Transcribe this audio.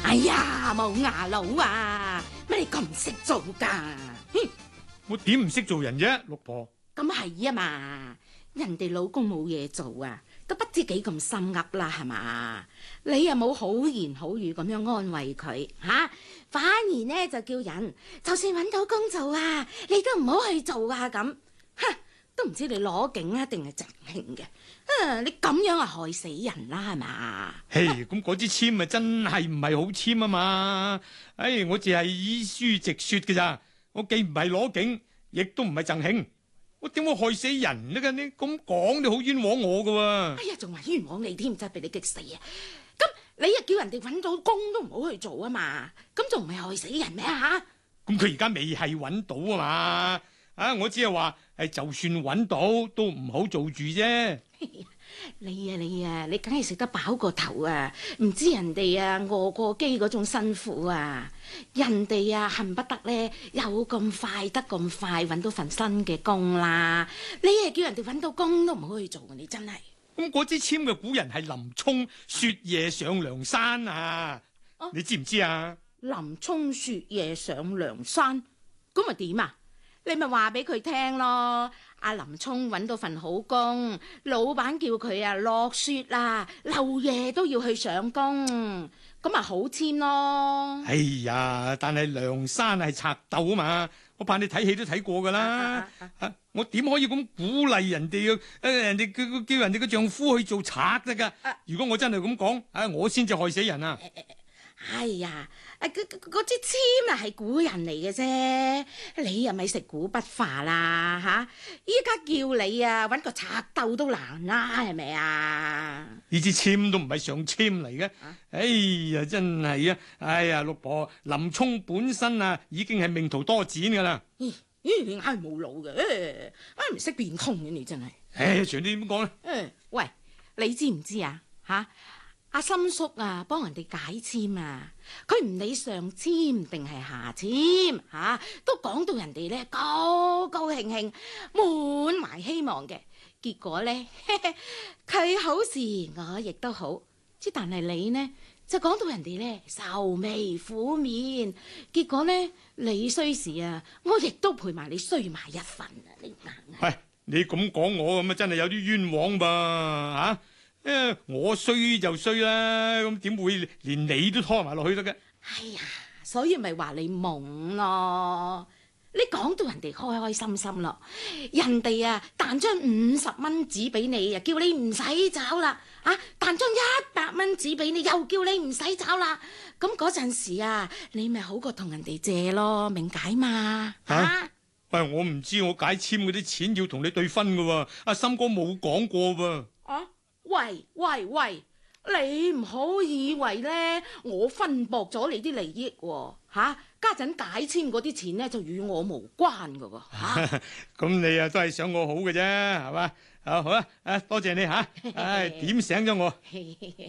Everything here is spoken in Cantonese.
哎呀，冇牙佬啊！乜你咁唔識做噶？ 我點唔識做人啫，六婆。 咁係啊嘛，人哋老公冇嘢做啊，都不知幾咁心噏啦，係嘛？你又冇好言好語咁樣安慰佢吓，反而呢就叫人就算搵到工做啊，你都唔好去做啊咁。哼，都唔知你攞景啊定係贈慶嘅。你咁樣啊害死人啦，係嘛？ 嘿，咁嗰支簽啊真係唔係好簽啊嘛！我只係依書直說嘅咋，我既唔係攞景，亦都唔係贈慶，我點會害死人呢？你咁講，你好冤枉我噶喎！ 哎呀，仲話冤枉你添，真係俾你激死啊！咁你又叫人哋搵到工都唔好去做啊嘛？咁仲唔係害死人咩吓？ 咁佢而家未係搵到啊嘛！我只係話就算搵到都唔好做住啫。 你梗係食得飽個頭啊！唔知人哋啊餓過飢嗰種辛苦啊！人哋啊恨不得咧有咁快得咁快搵到份新嘅工啦！你係叫人哋搵到工都唔好去做，你真係。 咁嗰支簽嘅古人係林沖雪夜上梁山啊！你知唔知啊？ 林沖雪夜上梁山，咁咪點啊？你咪話俾佢聽咯。阿林沖搵到份好工，老闆叫佢啊落雪啦，漏夜都要去上工，咁咪好簽咯。 哎呀，但係梁山係賊鬥啊嘛，我怕你睇戲都睇過噶啦。我點可以咁鼓勵人哋人哋叫人哋嘅丈夫去做賊得噶？如果我真係咁講，我先至害死人啊！ 哎呀，嗰支簽啊係古人嚟嘅啫，你又咪食古不化啦吓！依家叫你啊搵個賊鬥都難啦，係咪啊？ 呢支簽都唔係上簽嚟嘅。哎呀，真係啊！哎呀，六婆，林沖本身啊已經係命途多展噶啦。 你硬係冇腦嘅，唔識變通嘅你真係。 隨你點講咧？ 喂，你知唔知啊？吓？阿森叔啊，幫人哋解簽啊，佢唔理上簽定係下簽吓，都講到人哋咧高高興興，滿懷希望嘅。結果咧，佢好時我亦都好，之但係你呢就講到人哋咧愁眉苦面。結果咧你衰時啊，我亦都陪埋你衰埋一份啊！你硬係。 喂，你咁講我咁啊，真係有啲冤枉噃吓。我衰就衰啦，咁點會連你都拖埋落去得嘅？ 哎呀，所以咪話你懵咯！你講到人哋開開心心咯，人哋啊彈張50蚊紙俾你啊，叫你唔使找啦，彈張100蚊紙俾你，又叫你唔使找啦。咁嗰陣時啊，你咪好過同人哋借咯，明解嘛？ 喂，我唔知我解簽嗰啲錢要同你對分噶喎，阿森哥冇講過噃。 喂，你唔好以為咧，我分薄咗你啲利益喎，家陣解簽嗰啲錢咧就與我無關噶喎， 咁你啊都係想我好嘅啫，係嘛？好啦，多謝你吓，點醒咗我。